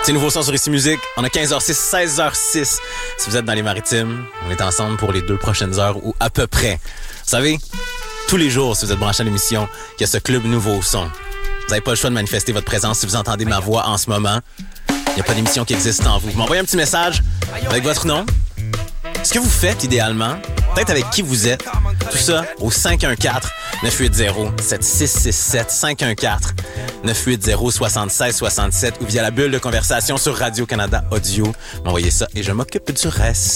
C'est nouveau son sur Ici Musique. On a 15h06, 16h06. Si vous êtes dans les Maritimes, on est ensemble pour les 2 prochaines heures ou à peu près. Vous savez, tous les jours, si vous êtes branché à l'émission, il y a ce club Nouveau Son. Vous n'avez pas le choix de manifester votre présence si vous entendez ma voix en ce moment. Il n'y a pas d'émission qui existe en vous. Vous m'envoyez un petit message avec votre nom, ce que vous faites idéalement, peut-être avec qui vous êtes. Tout ça au 514-980-7667. 514-980-7667 ou via la bulle de conversation sur Radio-Canada Audio. M'envoyez ça et je m'occupe du reste.